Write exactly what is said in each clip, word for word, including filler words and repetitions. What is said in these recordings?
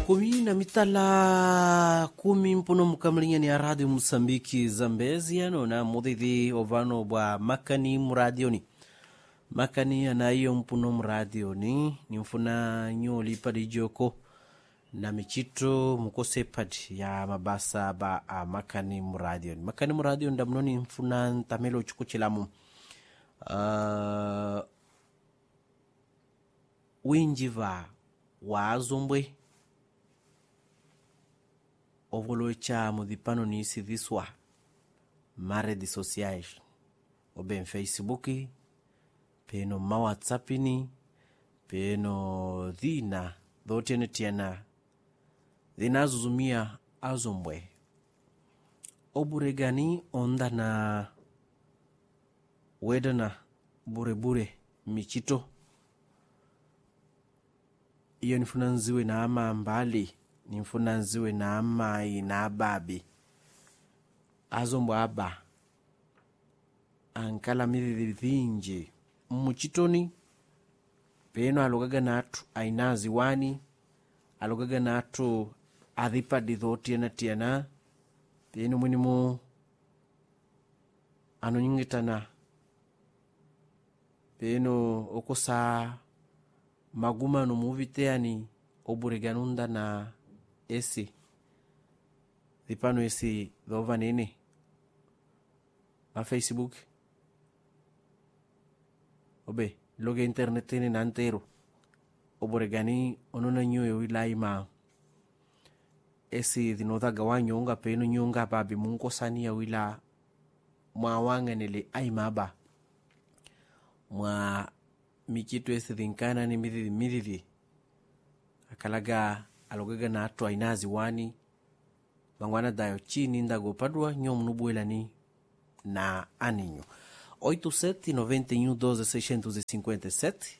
kumi na mitala kumi mpuno mkamlinga ni radio Msambiki Zambezi ano na mudhithi ovano bwa makani mradioni makani anayo mpuno mradioni ni mfuna nyoli padi joko na michito mkose padi ya mabasa ba a makani mradioni makani mradioni ndamnoni mfuna ntamelo chukuchilamu uh, winjiva wazombwe ovolocha mudipano ni sidhiswa mare di sociais oben Facebook peno ma WhatsApp ni peno dhina dhotene tiana dhina zuzumia azombwe oburegani onda na wedana bure bure michito iyo nifuna nziwe na ama mbali nifuna nziwe na ama ina babi azombo aba ankala mithi vinji mmuchitoni peno alogaga natu ainazi wani alogaga natu adhipa didhotiana tiana peno mwinimu anonyingitana peno okosa maguma no muviteani obureganunda na esi dipano esi dhova nene ma Facebook obe loge internet ni nantero oburegani onona nyoyo wilai ma esi dinoda gawanyonga peno nyonga babi munko sania wila mwawanga nele aimaba mwa mikitu esi dhinkana ni midhi midhi akalaga alogaga na atu ainazi wani bangwana dayo chini ndago padua nyom nubuela ni na aninyo oito sete noventa e um doze seiscentos e cinquenta e sete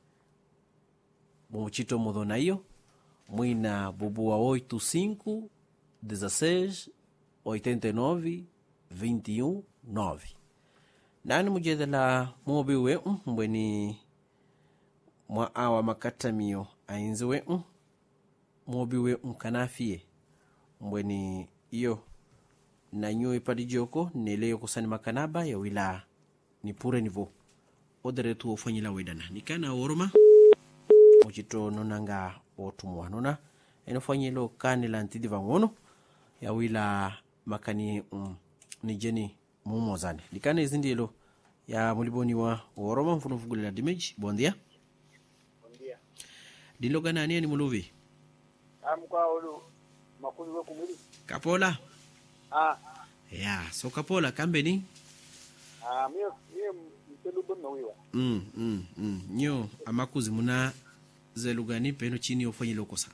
bomuchito modona iyo mwina bubua oito cinco dezesseis oitenta e nove vinte e um nove nani mujedela mobiwe mbweni mwa awa makatamio ainziwe um mobiwe umkanafie mbweni iyo na nyo ipadi joko neleyo kusani makanaba ya wila ni pure nivo odere tu ofanyila wedana nikana oroma mchito nonanga otumwa nona enofanyilo kanila ntidi vangono ya wila makani um, nijeni mumozani nikana izindilo ya muliboni wa oroma mfuno fugulila dimeji bondia bondia dilo gana ni muluvi amkwa olu makuni weku mwili kapola ah ya so kapola kambeni ah mio mio mtelubo nowiwa mm mm mm nyo amakuzi muna zelugani peno chini ofanyilo kosa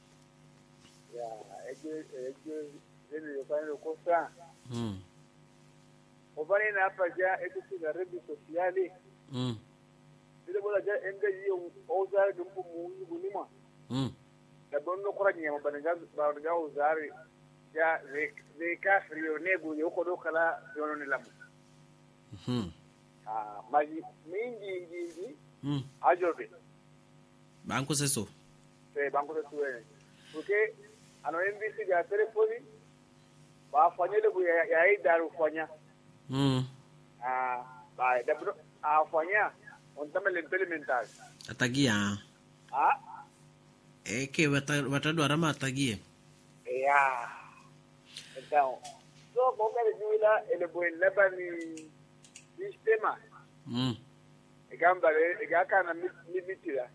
ya eje eje zeni ofanyilo kosa mm obane na hapa ja etu za redes sociales mm ile bola ja ende hiyo oza dumbu muungu kunima mm na bono koranya mabanga banga uzari ya de kafrio nego yoko dokala yono ni lamu mhm ah maji mingi mingi mm ajobe banko seso eh banko seso eh okay ano M B C ya telefoni ba fanyele bu ya ya idaru fanya mm ah ba dabro afanya ontame implementar atagia ah eke watadu arama atagie ya então so bonga juila ele buen labani sistema mm egamba egakana mitira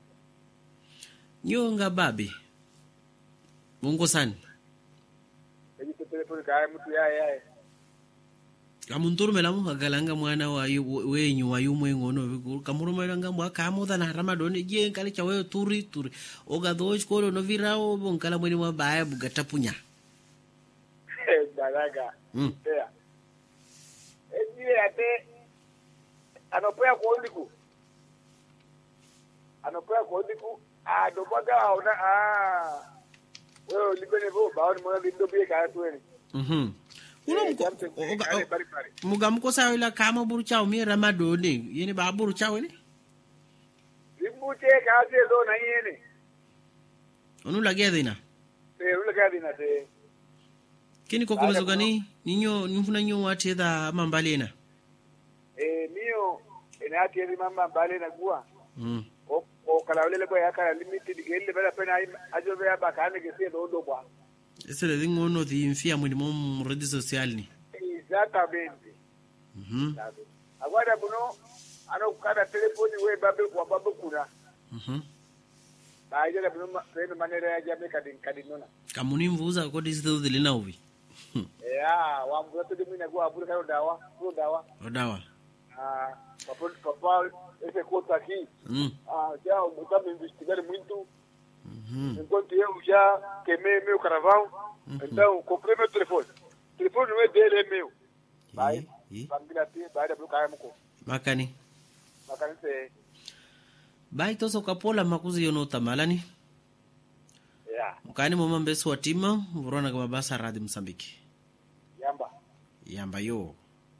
nyonga babi mungu sana eji telefoni kaya mtu ya ya kamunturumela mu agalanga mwana wa wenyu wayumwe ngono kamurumela mwa kamuda na ramadoni je kale cha wewe turi turi ogadhoch kolo no virao bonkala mweni mwa baya bugatapunya dalaga mm yeah eji ate anopoya kuondiku anopoya kuondiku ah dobaga ona ah wewe libene bo baoni mwana lindo bie kaya tueni mhm uno muga mko sawa ila kama buru chao mi ramadoni yene ba buru chao ni Limbuche kaze do na yene. Onu lagedina. gari na te kini ko kuma zugani ninyo nimfuna nyo wate da mambalena eh mio ina ati ni mama balena gua mm o o kala wale ko ya kala limited gelle bela pena ajo be ba kana ke se do do kwa esele dingo no di infia mu mo rede social ni exactamente mhm agora buno ano kada telefoni we babe kwa babe kuna mhm ba ije buno peno manera ya jambe kadin kadinona kamuni mvuza ko dizido dilina uvi ya wa mvuza to dimina gua bure karo dawa bure dawa dawa ah papa papa esse conta aqui mm ah já o mutame investigar muito mhm enquanto eu já queimei meu carvão então comprei meu telefone telefone não é dele é meu vai família tem vai da blocar muko makani makani se bai toso kapola makuzi yono tamalani ya mkani mama mbesu watima mvurona kama basa radi Msambiki yamba yamba yo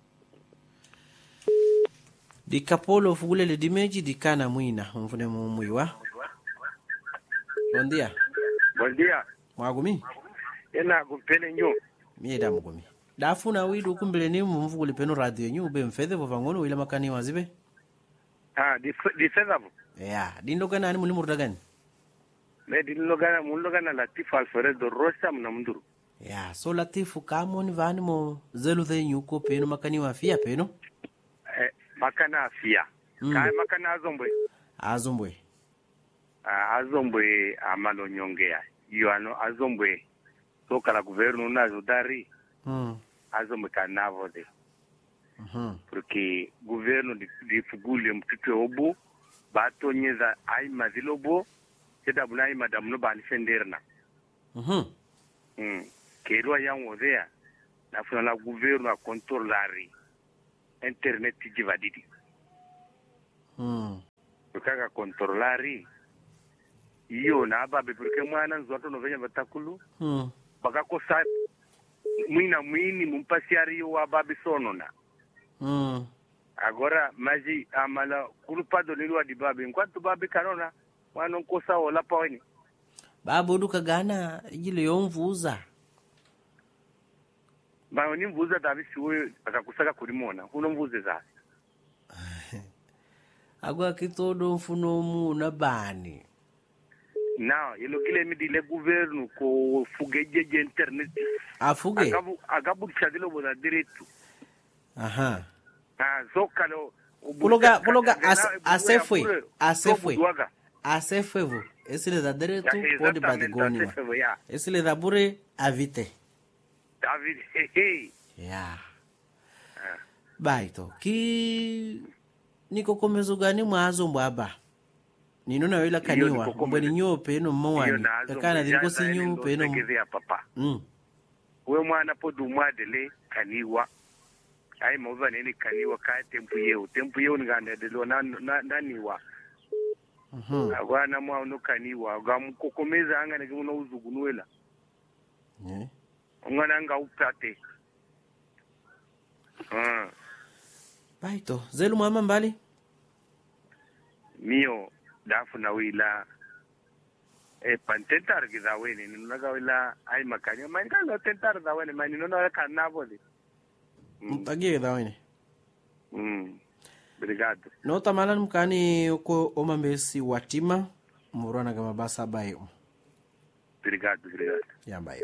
di kapolo fugule le dimeji di kana mwina mfune mumuiwa bon dia bon dia mwagumi ena kumpele nyo mie da mugumi dafuna widu kumbele ni mfugule peno radio nyu be mfedhe vovangono wila makani wazibe ah di di fedhavo ya dindo kana ani muli murdagani me di logana mun logana Latif Alfredo Rocha mna mnduru ya so Latifu kamo ni vani mo zelu the nyuko peno makani wafia peno eh makana afia mm. Kai makana azombwe azombwe ah azombwe amalo nyongea iyo ano azombwe toka la governo nazo dari mm azombwe kanavo de mhm porque governo di, di fugule mtutwe obo bato nyeza ai mazilobo seda bunai madam no bani senderna mhm mm kero yango there na funa la governo a controlari internet divadidi mm ukaka controlari iyo na babe porque mwana nzoto no venya batakulu mm baka ko sa mwina mwini mumpasiari yo wa babe sonona mm agora maji amala kulupado nilwa di babe enquanto babe kanona mwana nkosa ola pawini babo duka gana jile yomvuza ba ni mvuza davi siwe akakusaka kulimona huno mvuze za agwa kitodo mfuno mu na bani now yelo kile mi dile governo ko fugeje internet afuge agabu agabu chadilo boda direto aha ah zokalo puloga puloga as, asefwe asefwe asefwe vo esile da direto pode badigoni esile da bure avite David hehe ya baito ki niko komezo gani mwazo mbaba nino na wela kaniwa mbweni nyope no mwani kana diko sinyu peno ngezea papa mm we mwana podu mwadele kaniwa ai mova nene kaniwa ka tempu yeo tempu yeo nganda delo na naniwa mhm agwana mwa no kaniwa gamukokomeza anga ne kuno uzugunwela eh ngwana nga upate ah baito zelu mama mbali mio dafu na wila e pantentar giza weni ninaga wila ai makanya mangalo tentar da weni mani nona kanavo de mtagie da weni mm obrigado no tamala mkani uko omambesi watima murona kama basa bayo obrigado obrigado yambayo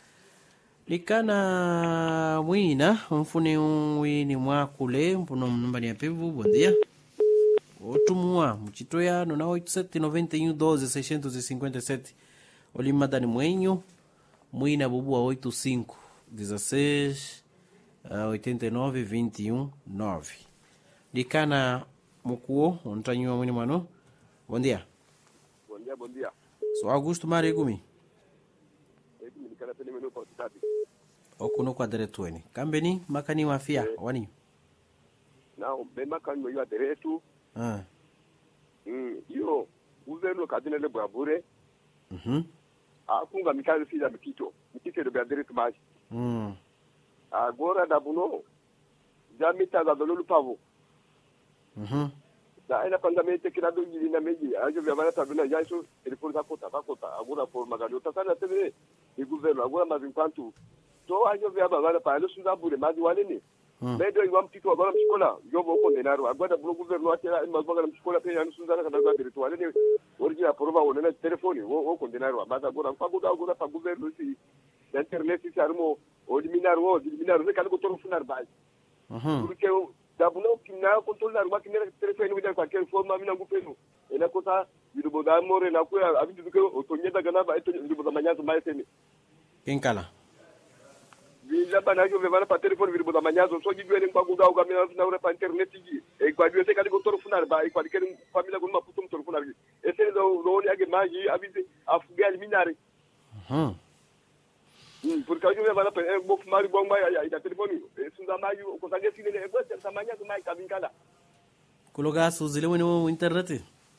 likana mwina mfune wini mwakule mpuno mnumbani ya pevu bondia otumua mchitoya no na oito sete noventa e um doze seiscentos e cinquenta e sete olimadani mwenyo mwina bubua oito cinco dezesseis oitenta e nove vinte e um nove likana mukuo ontanywa mwini mano bondia bondia bondia so Augusto Maregumi eki nikana pele meno kwa tati okuno kwa diretweni kambeni makani wafia eh. Wani na be makani mo ya diretu ah mm iyo governo kadine le bravure mhm afunga mikali fila mikito mikito de diretu mais mm agora da buno já mita da dolo pavo mhm da ina pandamete kila do yili na meji ajo vya bana tabina já isso ele for da conta da conta agora por magalho tá sana teve e governo agora mas enquanto to ayo vya baba pa lo sunza bure mas wale ni medo ingam tito agora msikola yo bo condenaro agora bro governo atera mas bagala msikola pe yanu sunza kana ga direto wale ni origi aprova wala na telefone o condenaro mas agora pa goda agora pa governo si internet si armo o eliminar o eliminar ne kan ko toro funar bai mhm porque da buno kinna controlar ma kinna telefone wida qualquer forma mina ngupeno ena cosa bidu boda more na ku abidu ko otonye daga na ba eto bidu boda manyazo mai sene kinkala bila bana yo vevana pa telefone bidu boda manyazo so gigwe ne kwa guga uga mina na ure pa internet gi e kwa biwe se kali ko toro funar ba e kwa dikere famila ko ma putum toro funar gi ese do do ni age magi abide afugal minare mhm porque eu vou para o bof mari bom mai aí da telefone sunda mai ko sangue sine ne ko samanya ko mai kabinkala kuloga suzile wene internet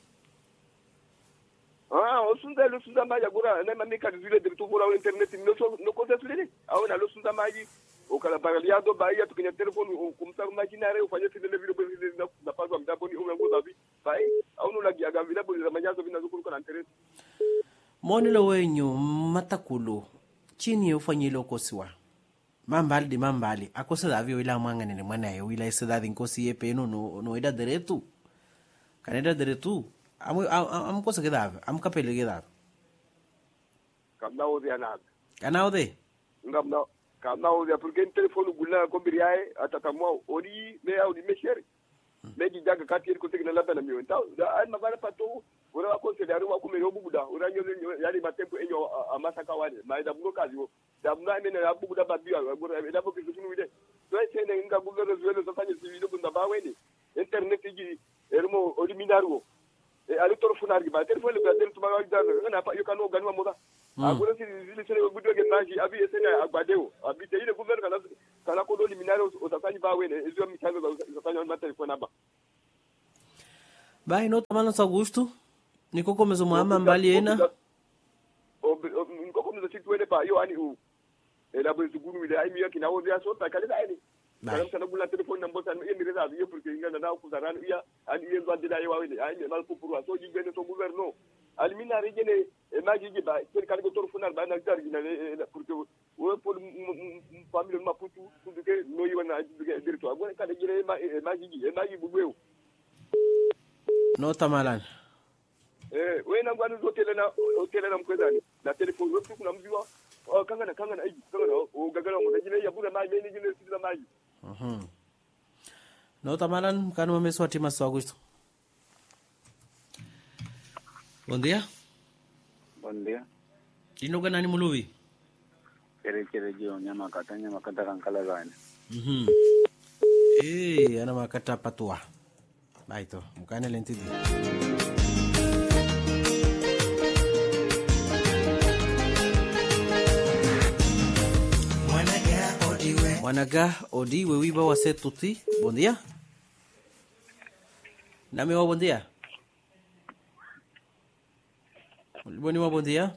ah o sunda lo sunda mai agora ne mami ka dizile de tu bora internet no so no ko sule au na lo sunda mai o kala bagaliado bai ya tukinya telefone kumsa makinare ufanye sile video na na pazo mdaboni umengo davi bai au no lagi aga vile boli manyazo vinazo na internet moni lo wenyu matakulu chini ufanyile okosiwa mambali di mambali akosa davi wila mwanga nene mwana ya wila isa davi nkosi yepe eno no, no ida deretu kaneda deretu amu am kosa ke davi am kapele ke davi kamna odi anad kana ode ngamna kamna odi porque en telefone gulna ko biriae atatamwa odi me audi me shere me di jaga katir ko tegna labana mi wenta da an mabara pato ora wa considerar wa kumere obuguda ora nyo yali matempo enyo amasaka wale maida bugo kazi wo da mna mena ya buguda babia agora ela boke sunu wide to ese ne nga bugo rezuelo so fanye civil bunda baweni internet gi ermo eliminarwo e ali toro funargi ba telefone ba tel tuma ga na pa yo kanu ganwa moda agora si zile sene budo ge naji abi esene agbadeo abi te ile gouverneur kana kana ko eliminarwo o tafanyi baweni ezo mitalo za fanya na telefone aba bai no tamana sa gusto niko komezo mwama mbali ena o niko komezo situene pa yo ani u ela bo zugunu ile ai miyo kina wodia so ta kale dai ni kalam sana bulan telefone number san e mi reza yo porque ingana na ku zaran iya ani yenzo andila yo wawile ai mal popuru so ji bene so gouverneur almina regene e maji ji ba ker kan go tor funar ba na dar gina porque o pour famille ma putu tuduke no yi wana tuduke dirto agora kada gire ma e maji ji e maji bugweu no tamalan eh wena ngwanu hotel na hotel na mkwedani na telefone wotu kuna mbiwa o kangana kangana ai kangana o gagala mo dajine ya bura mai meni jine sidila mai mhm no tamalan kanu meswati maso Augusto. Bom dia. Bom dia. Ino ganani muluvi? Kere kere jio nyama kata nyama kata kankala gani. Mhm. Eh, ana makata patua. Baito, mukane lentidi. Wanaga odi wewiba wase tuti. Bom dia. Name wa bom dia. Boni wa bom dia.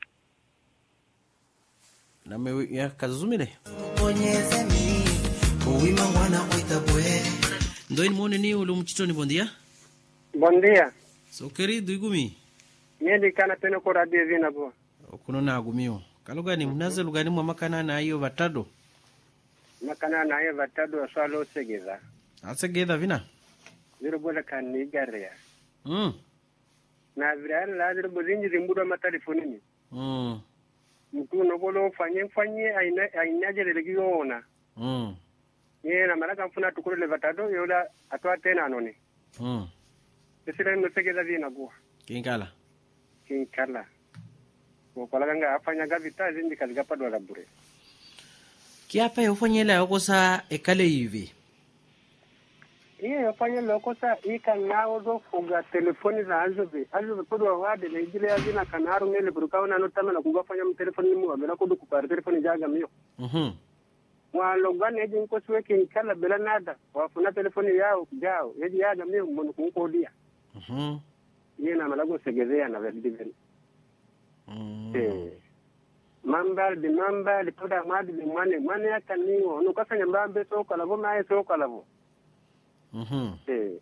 Name ya kazumile. Bonyeze mi. Uwima mwana kuitabwe. Ndo imone ni ulumchitoni bom dia. Bom dia. So querido igumi. Niende kana tena ko radio vina bo. Okuno na agumio. Kalugani mnaze lugani mwa makana na hiyo batado. Makana na hiyo batado swalo segeza. Asegeza vina. Zero bola kan garia. Mm. Na vira la zero bozinji zimbudo ma telefoni ni. Mm. Mtu no bolo fanye fanye aina aina jere legiona. Mm. Ye na mara kamfuna tukuru le batado yola atwa tena anone. Mm. Sisira no segeza vina bo. Kinkala. Kinkala. Ko kala nga afanya gavita zindi kaziga padwa la bure. Kiapa yofanyela yokosa ekale hivi. Iye yofanya lokosa ika ngao zo fuga telefoni za azobe. Azobe podwa wade na igile ya zina kanaru ngele burukawa na notama na kugafanya mtelefoni mu wabela kudu kupara telefoni jaga miyo. Mhm. Wa logane eji nkosi weke nkala bela nada. Wafuna telefoni yao jao. Eji yaga miyo mbonu kunkodia. Mhm. Iye na malago segezea na velidiveni. Mhm. Eh. Mamba di mamba di poda madi di mane mane ya kaniwo. Nukasa nyambambe soko lavo mae soko lavo. Mhm. Eh.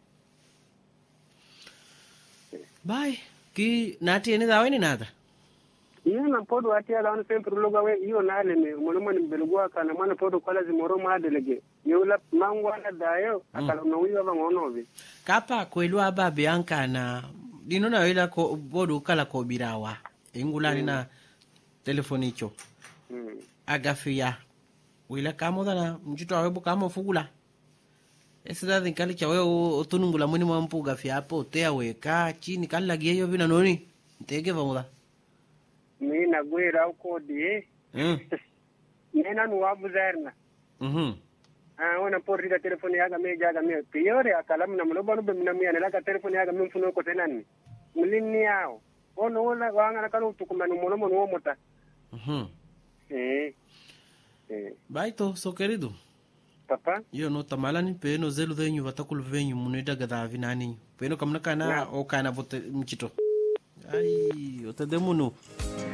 Bye. Ki nati ene dawe ni nada. Iye na podo ati ala on sempre loga we iyo nale me mulimo ni belugwa kana mwana podo kwala zimoro madelege yola mangwana dayo akala no wiwa bangono bi kapa kwelu aba bianca na dinona ila ko bodo kala ko birawa ingulani na telefoni hicho mm. agafia wila kamo dana mjito awebu kamo fugula esida dhinkali cha wewe otunungula mwini mwampu gafia hapo tea weka chini kala giyo vina noni ntege vamuda mi na gwera uko di mm nena nuwabu zerna mhm ah wana porri da telefoni yaga me jaga me piore akalam na mloba no bemna mi anela ka telefoni yaga me mfuno ko tenani mulini yao ono wala wanga na kanu tukumanu mono no mota mhm eh eh baito so querido papa yo no tamalani peno zelu venyu vatakul venyu munida gadha vinani peno kamna kana o kana vote mchito ai otademunu